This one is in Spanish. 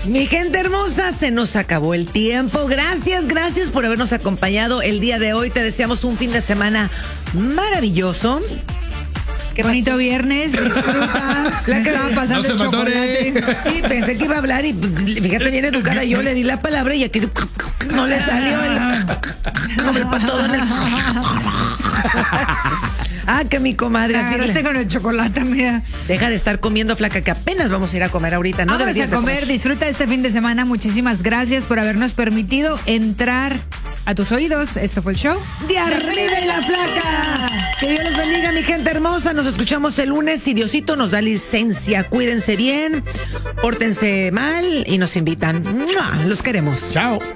Mi gente hermosa, se nos acabó el tiempo. Gracias por habernos acompañado el día de hoy. Te deseamos un fin de semana maravilloso. Qué bonito viernes, disfruta. Me estaba pasando el chocolate. Sí, pensé que iba a hablar y fíjate, bien educada. Yo le di la palabra y aquí no le salió como el pato en el... que mi comadre así con el chocolate, mira. Deja de estar comiendo, flaca, que apenas vamos a ir a comer ahorita. No vamos a comer. Disfruta este fin de semana. Muchísimas gracias por habernos permitido entrar a tus oídos. Esto fue el show de Arriba y la Flaca. Que Dios los bendiga, mi gente hermosa. Nos escuchamos el lunes si Diosito nos da licencia. Cuídense bien, pórtense mal y nos invitan. ¡Mua! Los queremos. Chao.